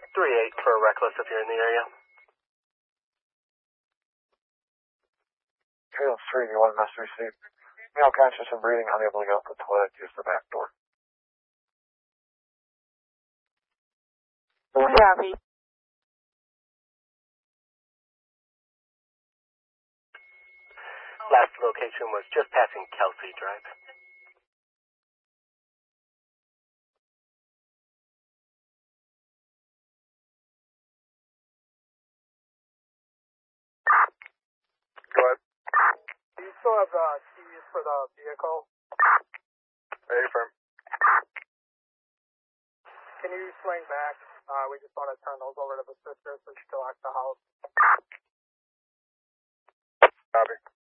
3-8 for reckless if you're in the area. Tail 3, you want must receive. Male conscious and breathing, unable to get out the toilet, use the back door. Copy. Last location was just passing Kelsey Drive. Go ahead. Do you still have keys for the vehicle? Ready for him. Can you swing back? We just want to turn those over to the sister so she can lock the house. Copy.